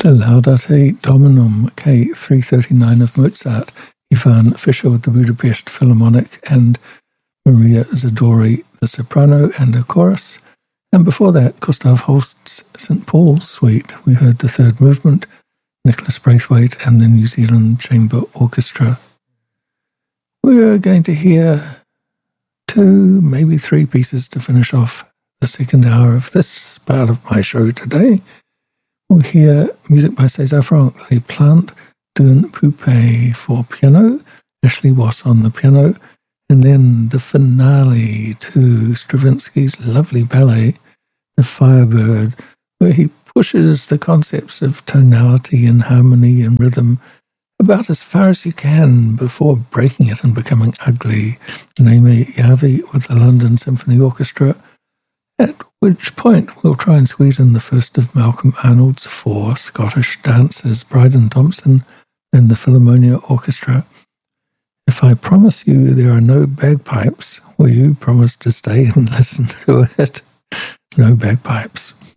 The Laudate Dominum K339 of Mozart, Ivan Fischer with the Budapest Philharmonic, and Maria Zadori, the soprano and a chorus. And before that, Gustav Holst's St. Paul's Suite. We heard the third movement, Nicholas Braithwaite and the New Zealand Chamber Orchestra. We're going to hear 2, maybe 3 pieces to finish off the second hour of this part of my show today. We'll hear music by César Franck, Les Plantes d'une Poupée for piano, Ashley Wass on the piano, and then the finale to Stravinsky's lovely ballet, The Firebird, where he pushes the concepts of tonality and harmony and rhythm about as far as you can before breaking it and becoming ugly. Naomi Yavi with the London Symphony Orchestra, at which point we'll try and squeeze in the first of Malcolm Arnold's 4 Scottish dancers, Bryden Thompson and the Philharmonia Orchestra. If I promise you there are no bagpipes, will you promise to stay and listen to it? No bagpipes.